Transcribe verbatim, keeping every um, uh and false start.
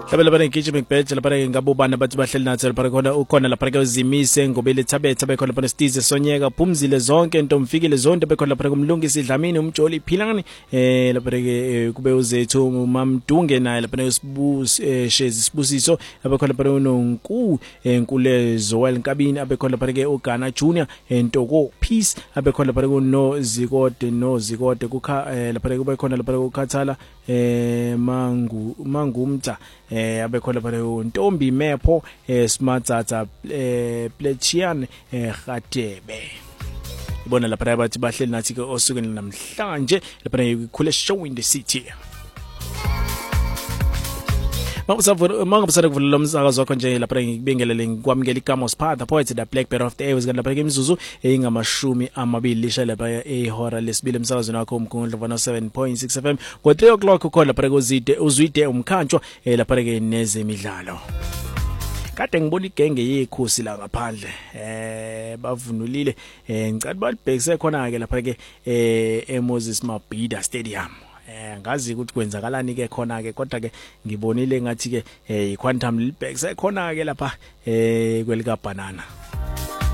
Labe lapha ngigijima ngibheje lapha ngabubana bathi bahleli nathi lapha khona ukhona lapha ke uzimise ngobele thabetha bekhona lapha Stize Sonyeka Phumzile zonke ntomfikile zonke bekhona lapha kumlungisi Dlamini umjoli Philani eh lapha ke kube uzethu uMamdunge naye lapha usibusi shezi sibusiso abekhona lapha unonku enkulezo welnkabini abekhona lapha ke uGana Junior entoko Peace abekhona lapha kuno Zikode no Zikode kukha lapha kube khona lapha ukhathala eh mangu mangumta eh abekhona lapha uNtombi Mepho eh Smartata eh Plechian eh Khatebe ibona lapha bathi bahleli nathi ke osukwini namhlanje lapha ikhule show in the city. Mangusavura mangabusana kuvula lomsakazo wakho nje lapha ngibingelele ngikwamukela igama Siphatha poet the Black Bear of the Airways lapha ke imizuzu engamashumi amabili lisha lapha ehora lesibili emsakazweni wakho umkhundla one oh seven point six F M ngo three o'clock ukhona lapha kozide uzwide umkhantsho lapha ke nezemidlalo. Kade ngibona igenge yekhosi la ngaphandle eh bavunulile eh ngicela balibhekise khona ke lapha ke eh eMoses Mabhida Stadium. Eh ngazi ukuthi kwenzakalani ke khona ke kodwa ke ngibonile ngathi ke eh iQuantum libhekise khona ke lapha eh kwelika banana.